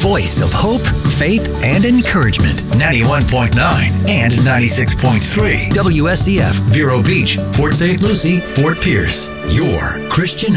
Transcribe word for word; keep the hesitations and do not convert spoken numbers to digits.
voice of hope, faith, and encouragement. ninety-one point nine and ninety-six point three W S C F, Vero Beach, Port Saint Lucie, Fort Pierce. Your Christian